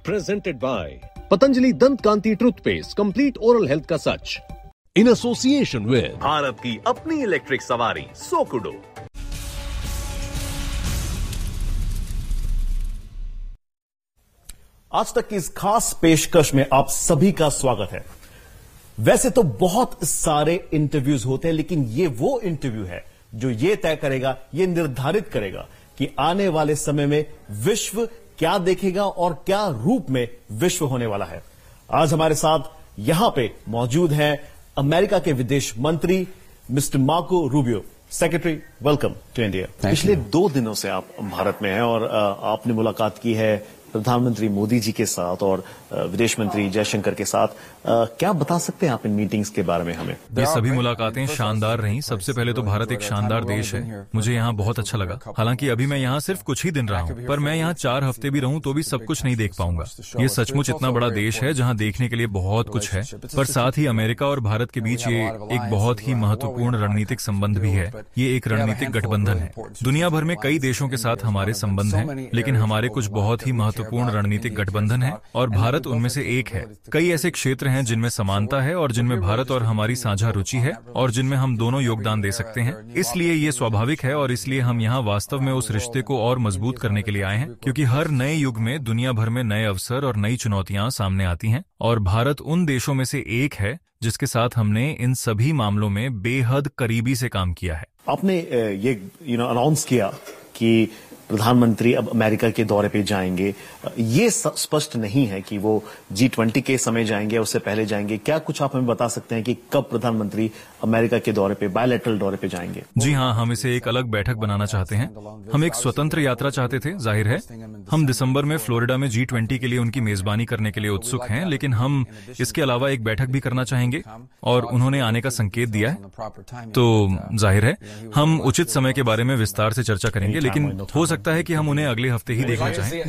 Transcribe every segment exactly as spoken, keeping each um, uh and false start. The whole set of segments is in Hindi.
Presented by Patanjali Dant Kanti Toothpaste, complete oral health का सच. In association with भारत की अपनी इलेक्ट्रिक सवारी सोकुडो. आज तक की इस खास पेशकश में आप सभी का स्वागत है. वैसे तो बहुत सारे इंटरव्यूज होते हैं, लेकिन ये वो इंटरव्यू है जो ये तय करेगा, ये निर्धारित करेगा कि आने वाले समय में विश्व क्या देखेगा और क्या रूप में विश्व होने वाला है. आज हमारे साथ यहां पे मौजूद हैं अमेरिका के विदेश मंत्री mister Marco Rubio. Secretary, welcome to India. पिछले दो दिनों से आप भारत में हैं और आपने मुलाकात की है प्रधानमंत्री मोदी जी के साथ और विदेश मंत्री जयशंकर के साथ. क्या बता सकते हैं आप इन मीटिंग्स के बारे में हमें? ये सभी मुलाकातें शानदार रहीं. सबसे पहले तो भारत एक शानदार देश है. मुझे यहाँ बहुत अच्छा लगा. हालांकि अभी मैं यहाँ सिर्फ कुछ ही दिन रहा हूँ, पर मैं यहाँ चार हफ्ते भी रहूँ तो भी सब कुछ नहीं देख पाऊंगा. ये सचमुच इतना बड़ा देश है जहाँ देखने के लिए बहुत कुछ है, पर साथ ही अमेरिका और भारत के बीच ये एक बहुत ही महत्वपूर्ण रणनीतिक संबंध भी है. ये एक रणनीतिक गठबंधन है. दुनिया भर में कई देशों के साथ हमारे संबंध हैं, लेकिन हमारे कुछ बहुत ही महत्वपूर्ण रणनीतिक गठबंधन है और भारत उनमें से एक है. कई ऐसे क्षेत्र हैं जिनमें समानता है और जिनमें भारत और हमारी साझा रुचि है और जिनमें हम दोनों योगदान दे सकते हैं. इसलिए ये स्वाभाविक है और इसलिए हम यहाँ वास्तव में उस रिश्ते को और मजबूत करने के लिए आए हैं, क्योंकि हर नए युग में दुनिया भर में नए अवसर और नई चुनौतियां सामने आती हैं और भारत उन देशों में से एक है जिसके साथ हमने इन सभी मामलों में बेहद करीबी से काम किया है. आपने ये यू नो अनाउंस किया कि प्रधानमंत्री अब अमेरिका के दौरे पे जाएंगे. ये स्पष्ट नहीं है कि वो जी ट्वेंटी के समय जाएंगे, उससे पहले जाएंगे. क्या कुछ आप हमें बता सकते हैं कि कब प्रधानमंत्री अमेरिका के दौरे पे, बायलैटरल दौरे पे जाएंगे? जी हाँ, हम इसे एक अलग बैठक बनाना चाहते हैं. हम एक स्वतंत्र यात्रा चाहते थे, जाहिर है. हम दिसंबर में फ्लोरिडा में जी ट्वेंटी के लिए उनकी मेजबानी करने के लिए उत्सुक हैं, लेकिन हम इसके अलावा एक बैठक भी करना चाहेंगे और उन्होंने आने का संकेत दिया है. तो जाहिर है हम उचित समय के बारे में विस्तार से चर्चा करेंगे, लेकिन हो सकता है कि हम उन्हें अगले हफ्ते ही देखना चाहें.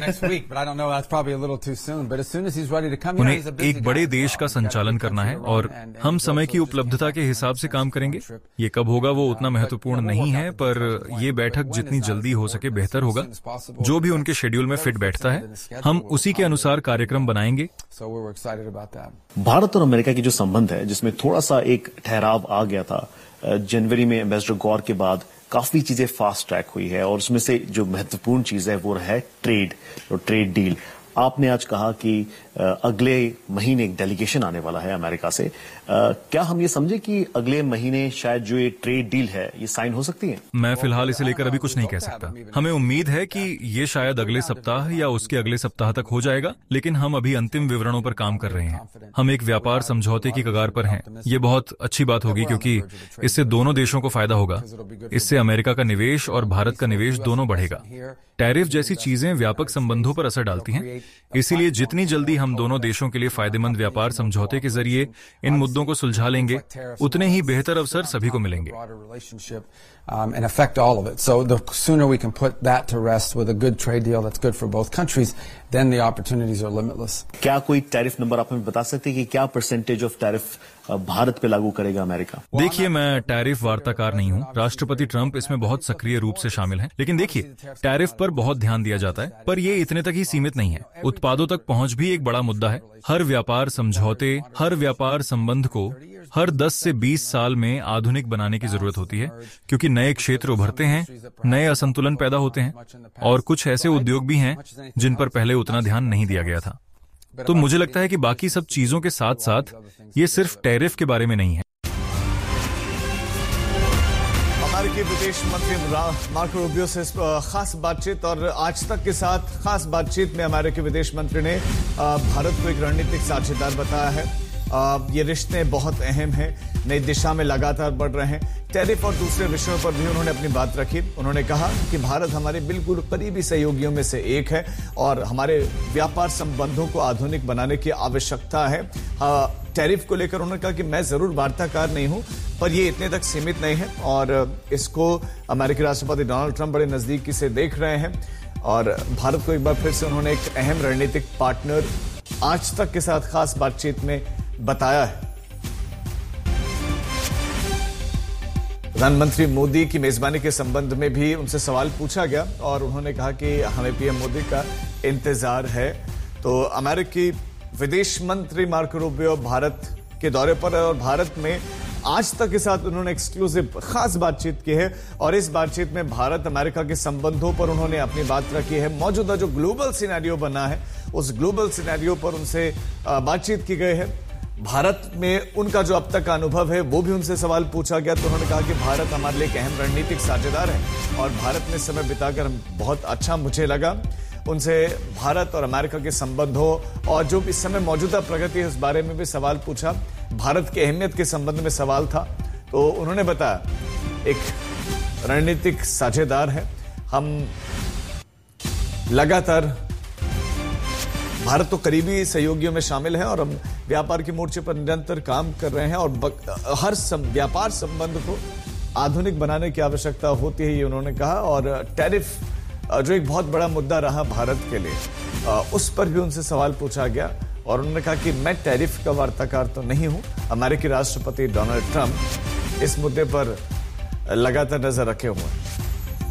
उन्हें एक बड़े देश का संचालन करना है और हम समय की उपलब्धता के हिसाब से काम करेंगे. ये कब होगा वो उतना महत्वपूर्ण नहीं है, पर ये बैठक जितनी जल्दी हो सके बेहतर होगा. जो भी उनके शेड्यूल में फिट बैठता है हम उसी के अनुसार कार्यक्रम बनाएंगे. भारत और अमेरिका की जो संबंध है, जिसमें थोड़ा सा एक ठहराव आ गया था जनवरी में एम्बेसडर गौर के बाद, काफी चीजें फास्ट ट्रैक हुई है और उसमें से जो महत्वपूर्ण चीज है वो है ट्रेड और ट्रेड डील. आपने आज कहा कि अगले महीने एक डेलीगेशन आने वाला है अमेरिका से. क्या हम ये समझे कि अगले महीने शायद जो ये ट्रेड डील है ये साइन हो सकती है? मैं फिलहाल इसे लेकर अभी कुछ नहीं कह सकता. हमें उम्मीद है कि ये शायद अगले सप्ताह या उसके अगले सप्ताह तक हो जाएगा, लेकिन हम अभी अंतिम विवरणों पर काम कर रहे हैं. हम एक व्यापार समझौते की कगार पर हैं. ये बहुत अच्छी बात होगी क्योंकि इससे दोनों देशों को फायदा होगा. इससे अमेरिका का निवेश और भारत का निवेश दोनों बढ़ेगा. टैरिफ जैसी चीजें व्यापक संबंधों पर असर डालती हैं, इसीलिए जितनी जल्दी हम दोनों देशों के लिए फायदेमंद व्यापार समझौते के जरिए इन मुद्दों को सुलझा लेंगे, उतने ही बेहतर अवसर सभी को मिलेंगे. Um, and affect all of it. So the sooner we can put that to rest with a good trade deal that's good for both countries, then the opportunities are limitless. क्या कोई टैरिफ नंबर आप हमें बता सकते हैं कि क्या परसेंटेज ऑफ टैरिफ भारत पे लागू करेगा अमेरिका? देखिए, मैं टैरिफ वार्ताकार नहीं हूँ. राष्ट्रपति ट्रंप इसमें बहुत सक्रिय रूप से शामिल हैं. लेकिन देखिए, टैरिफ पर बहुत ध्यान दिया जाता है, पर ये इतने तक ही सीमित नहीं है. उत्पादों तक पहुंच भी एक बड़ा मुद्दा है. हर व्यापार समझौते, हर व्यापार संबंध को हर दस से बीस साल में आधुनिक बनाने की जरूरत होती है, क्योंकि नए क्षेत्र उभरते हैं, नए असंतुलन पैदा होते हैं और कुछ ऐसे उद्योग भी हैं जिन पर पहले उतना ध्यान नहीं दिया गया था. तो मुझे लगता है कि बाकी सब चीजों के साथ साथ ये सिर्फ टैरिफ के बारे में नहीं है. अमेरिकी विदेश मंत्री मार्को रूबियो से खास बातचीत और आज तक के साथ खास बातचीत में अमेरिकी विदेश मंत्री ने भारत को एक रणनीतिक साझेदार बताया है. ये रिश्ते बहुत अहम हैं, नई दिशा में लगातार बढ़ रहे हैं. टैरिफ और दूसरे विषयों पर भी उन्होंने अपनी बात रखी. उन्होंने कहा कि भारत हमारे बिल्कुल करीबी सहयोगियों में से एक है और हमारे व्यापार संबंधों को आधुनिक बनाने की आवश्यकता है. टैरिफ को लेकर उन्होंने कहा कि मैं जरूर वार्ताकार नहीं हूं, पर ये इतने तक सीमित नहीं है और इसको अमेरिकी राष्ट्रपति डोनाल्ड ट्रंप बड़े नजदीकी से देख रहे हैं और भारत को एक बार फिर से उन्होंने एक अहम रणनीतिक पार्टनर आज तक के साथ खास बातचीत में बताया है. प्रधानमंत्री मोदी की मेजबानी के संबंध में भी उनसे सवाल पूछा गया और उन्होंने कहा कि हमें पीएम मोदी का इंतजार है. तो अमेरिकी विदेश मंत्री मार्को रूबियो भारत के दौरे पर है और भारत में आज तक के साथ उन्होंने एक्सक्लूसिव खास बातचीत की है और इस बातचीत में भारत अमेरिका के संबंधों पर उन्होंने अपनी बात रखी है। मौजूदा जो ग्लोबल सिनेरियो बना है उस ग्लोबल सिनेरियो पर उनसे बातचीत की गई है। भारत में उनका जो अब तक का अनुभव है वो भी उनसे सवाल पूछा गया तो उन्होंने कहा कि भारत हमारे लिए एक अहम रणनीतिक साझेदार है और भारत में समय बिताकर बहुत अच्छा मुझे लगा। उनसे भारत और अमेरिका के संबंधों और जो इस समय मौजूदा प्रगति है उस बारे में भी सवाल पूछा। भारत की अहमियत के संबंध में सवाल था तो उन्होंने बताया एक रणनीतिक साझेदार है, हम लगातार भारत तो करीबी सहयोगियों में शामिल है और हम व्यापार के मोर्चे पर निरंतर काम कर रहे हैं और हर सम, व्यापार संबंध को आधुनिक बनाने की आवश्यकता होती है, ये उन्होंने कहा। और टैरिफ जो एक बहुत बड़ा मुद्दा रहा भारत के लिए उस पर भी उनसे सवाल पूछा गया और उन्होंने कहा कि मैं टैरिफ का वार्ताकार तो नहीं हूं। अमेरिकी राष्ट्रपति डोनाल्ड ट्रंप इस मुद्दे पर लगातार नजर रखे हुए हैं।